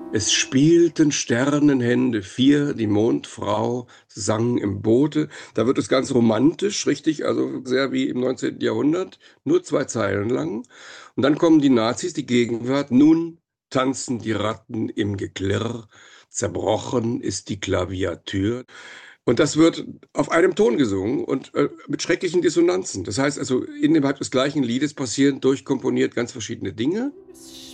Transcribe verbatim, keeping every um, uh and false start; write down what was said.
Es spielten Sternenhände vier, die Mondfrau sang im Boote. Da wird es ganz romantisch, richtig, also sehr wie im neunzehnten. Jahrhundert, nur zwei Zeilen lang. Und dann kommen die Nazis, die Gegenwart. Nun tanzen die Ratten im Geklirr, zerbrochen ist die Klaviatur. Und das wird auf einem Ton gesungen und äh, mit schrecklichen Dissonanzen. Das heißt also, innerhalb des gleichen Liedes passieren durchkomponiert ganz verschiedene Dinge.